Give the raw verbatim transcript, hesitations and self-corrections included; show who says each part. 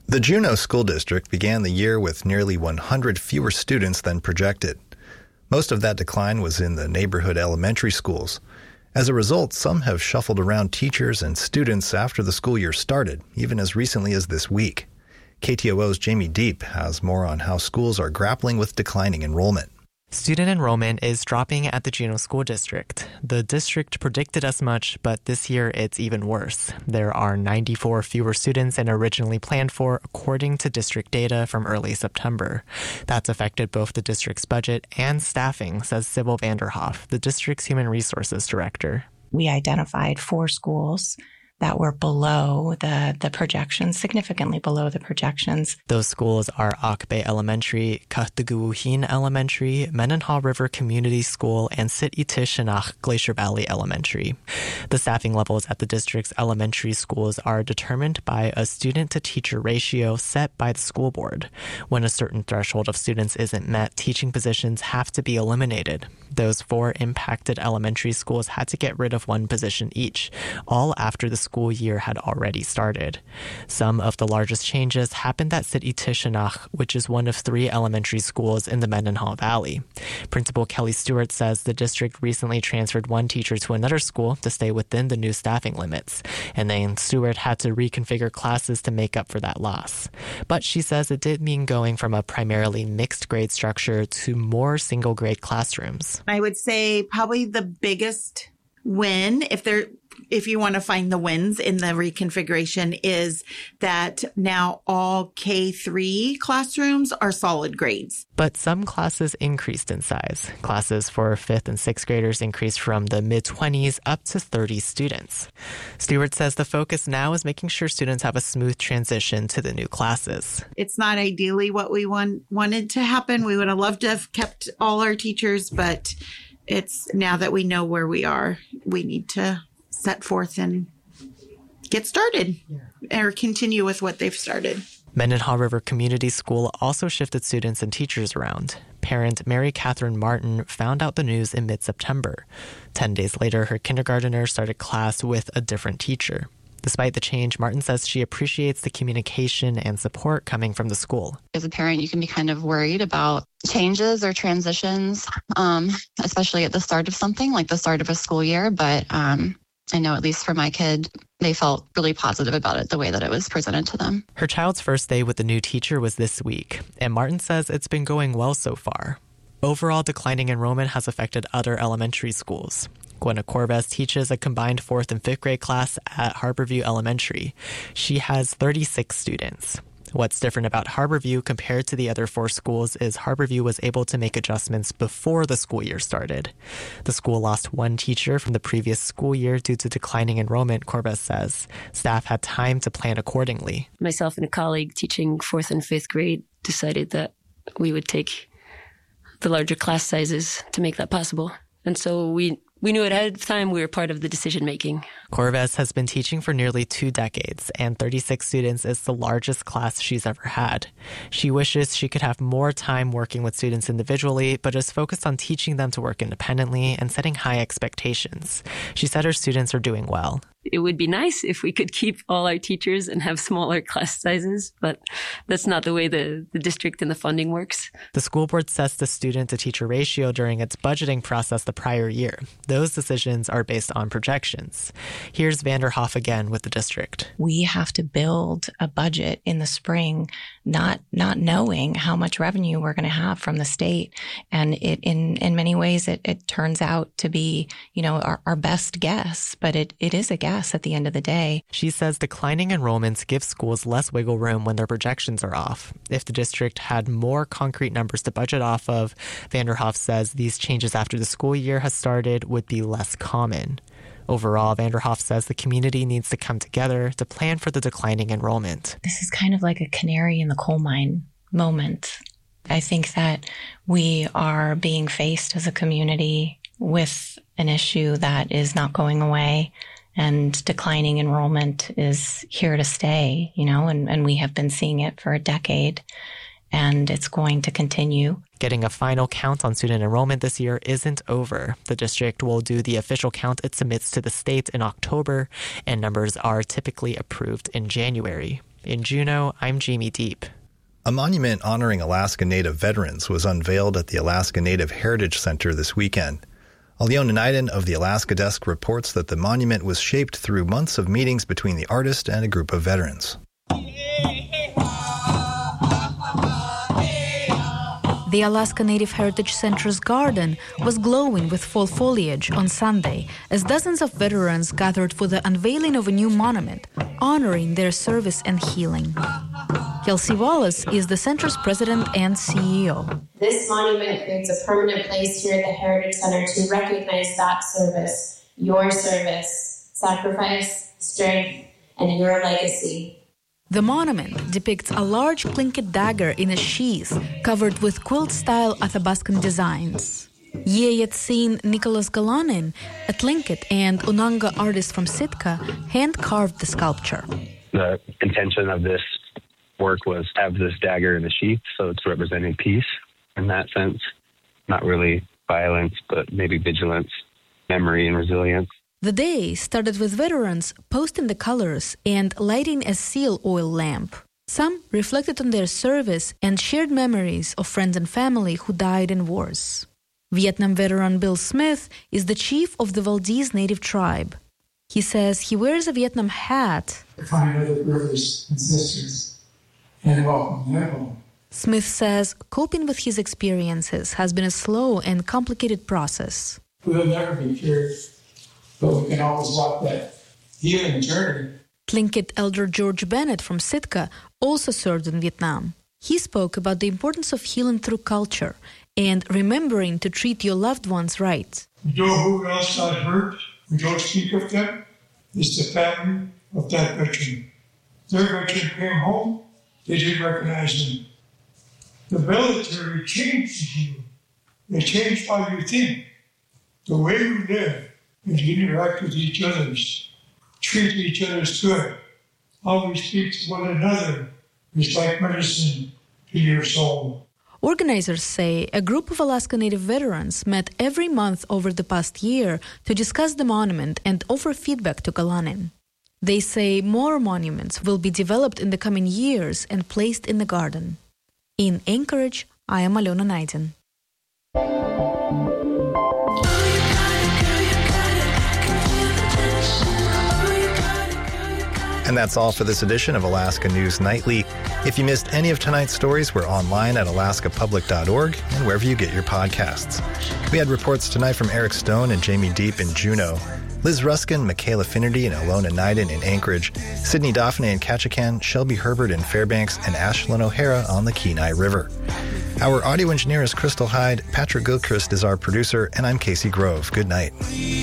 Speaker 1: The Juneau School District began the year with nearly one hundred fewer students than projected. Most of that decline was in the neighborhood elementary schools. As a result, some have shuffled around teachers and students after the school year started, even as recently as this week. K T O O's Jamie Deep has more on how schools are grappling with declining enrollment.
Speaker 2: Student enrollment is dropping at the Juneau School District. The district predicted as much, but this year it's even worse. There are ninety-four fewer students than originally planned for, according to district data from early September. That's affected both the district's budget and staffing, says Sybil Vanderhoff, the district's human resources director.
Speaker 3: We identified four schools that were below the, the projections, significantly below the projections.
Speaker 2: Those schools are Ak Bay Elementary, Kahtuguuhin Elementary, Mendenhall River Community School, and Sit Itishinach Glacier Valley Elementary. The staffing levels at the district's elementary schools are determined by a student-to-teacher ratio set by the school board. When a certain threshold of students isn't met, teaching positions have to be eliminated. Those four impacted elementary schools had to get rid of one position each, all after the school year had already started. Some of the largest changes happened at Sit Itishinach, which is one of three elementary schools in the Mendenhall Valley. Principal Kelly Stewart says the district recently transferred one teacher to another school to stay within the new staffing limits, and then Stewart had to reconfigure classes to make up for that loss. But she says it did mean going from a primarily mixed grade structure to more single grade classrooms.
Speaker 4: I would say probably the biggest win, if there if you want to find the wins in the reconfiguration, is that now all K three classrooms are solid grades.
Speaker 2: But some classes increased in size. Classes for fifth and sixth graders increased from the mid-twenties up to thirty students. Stewart says the focus now is making sure students have a smooth transition to the new classes.
Speaker 4: It's not ideally what we want, wanted to happen. We would have loved to have kept all our teachers, but it's now that we know where we are, we need to set forth and get started yeah. or continue with what they've started.
Speaker 2: Mendenhall River Community School also shifted students and teachers around. Parent Mary Catherine Martin found out the news in mid-September. Ten days later, her kindergartner started class with a different teacher. Despite the change, Martin says she appreciates the communication and support coming from the school.
Speaker 5: As a parent, you can be kind of worried about changes or transitions, um, especially at the start of something like the start of a school year. But um, I know at least for my kid, they felt really positive about it, the way that it was presented to them.
Speaker 2: Her child's first day with the new teacher was this week, and Martin says it's been going well so far. Overall, declining enrollment has affected other elementary schools. Gwenna Corvez teaches a combined fourth and fifth grade class at Harborview Elementary. She has thirty-six students. What's different about Harborview compared to the other four schools is Harborview was able to make adjustments before the school year started. The school lost one teacher from the previous school year due to declining enrollment, Corvez says. Staff had time to plan accordingly.
Speaker 6: Myself and a colleague teaching fourth and fifth grade decided that we would take the larger class sizes to make that possible. And so we We knew ahead of time we were part of the decision-making.
Speaker 2: Corvez has been teaching for nearly two decades, and thirty-six students is the largest class she's ever had. She wishes she could have more time working with students individually, but is focused on teaching them to work independently and setting high expectations. She said her students are doing well.
Speaker 6: It would be nice if we could keep all our teachers and have smaller class sizes, but that's not the way the, the district and the funding works.
Speaker 2: The school board sets the student-to-teacher ratio during its budgeting process the prior year. Those decisions are based on projections. Here's Vanderhoff again with the district.
Speaker 3: We have to build a budget in the spring, not not knowing how much revenue we're going to have from the state. And it in, in many ways, it, it turns out to be, you know, our, our best guess, but it, it is a guess at the end of the day.
Speaker 2: She says declining enrollments give schools less wiggle room when their projections are off. If the district had more concrete numbers to budget off of, Vanderhoff says these changes after the school year has started would be less common. Overall, Vanderhoff says the community needs to come together to plan for the declining enrollment.
Speaker 3: This is kind of like a canary in the coal mine moment. I think that we are being faced as a community with an issue that is not going away, and declining enrollment is here to stay, you know, and, and we have been seeing it for a decade, and it's going to continue.
Speaker 2: Getting a final count on student enrollment this year isn't over. The district will do the official count it submits to the state in October, and numbers are typically approved in January. In Juneau, I'm Jamie Deep.
Speaker 1: A monument honoring Alaska Native veterans was unveiled at the Alaska Native Heritage Center this weekend. Aliona Naiden of the Alaska Desk reports that the monument was shaped through months of meetings between the artist and a group of veterans.
Speaker 7: The Alaska Native Heritage Center's garden was glowing with fall foliage on Sunday as dozens of veterans gathered for the unveiling of a new monument honoring their service and healing. Kelsey Wallace is the center's president and C E O.
Speaker 8: This monument creates a permanent place here at the Heritage Center to recognize that service, your service, sacrifice, strength, and your legacy.
Speaker 7: The monument depicts a large Tlingit dagger in a sheath covered with quilt-style Athabascan designs. Yeyetsin Nicholas Galanin, a Tlingit and Unanga artist from Sitka, hand-carved the sculpture.
Speaker 9: The intention of this work was to have this dagger in a sheath, so it's representing peace in that sense. Not really violence, but maybe vigilance, memory, and resilience.
Speaker 7: The day started with veterans posting the colors and lighting a seal oil lamp. Some reflected on their service and shared memories of friends and family who died in wars. Vietnam veteran Bill Smith is the chief of the Valdez Native tribe. He says he wears a Vietnam hat
Speaker 10: to find other brothers and sisters and welcome them home.
Speaker 7: Smith says coping with his experiences has been a slow and complicated process.
Speaker 10: We'll never be cured, but we can always walk that healing journey.
Speaker 7: Tlingit elder George Bennett from Sitka also served in Vietnam. He spoke about the importance of healing through culture and remembering to treat your loved ones right.
Speaker 10: You know who else got hurt? We don't speak of them. It's the family of that veteran. Their veteran came home, they didn't recognize them. The military changes you. They change how you think, the way you live, and interact with each other, treat each other good, how we speak to one another is like medicine to your soul.
Speaker 7: Organizers say a group of Alaska Native veterans met every month over the past year to discuss the monument and offer feedback to Galanin. They say more monuments will be developed in the coming years and placed in the garden. In Anchorage, I am Aliona Naiden.
Speaker 1: And that's all for this edition of Alaska News Nightly. If you missed any of tonight's stories, we're online at alaska public dot org and wherever you get your podcasts. We had reports tonight from Eric Stone and Jamie Deep in Juneau, Liz Ruskin, Michaela Finnerty, and Aliona Naiden in Anchorage, Sydney Daphne in Ketchikan, Shelby Herbert in Fairbanks, and Ashlyn O'Hara on the Kenai River. Our audio engineer is Crystal Hyde, Patrick Gilchrist is our producer, and I'm Casey Grove. Good night.